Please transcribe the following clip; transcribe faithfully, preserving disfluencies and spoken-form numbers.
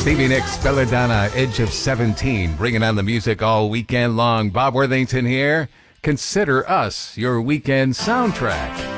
Stevie Nicks, Belladonna, Edge of seventeen, bringing on the music all weekend long. Bob Worthington here. Consider us your weekend soundtrack.